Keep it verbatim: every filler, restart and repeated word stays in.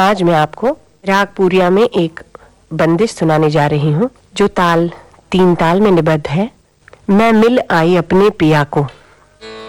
आज मैं आपको राग पूरिया में एक बंदिश सुनाने जा रही हूँ जो ताल तीन ताल में निबद्ध है। मैं मिल आई अपने पिया को।